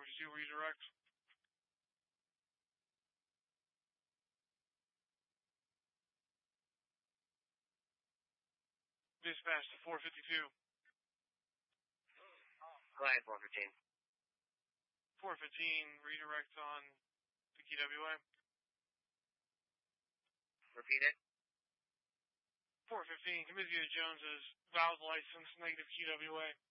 452 redirect. Dispatch to 452. Go ahead, 415. 415, redirect on the QWA. Repeat it. 415, Commissary Jones's valve license, negative QWA.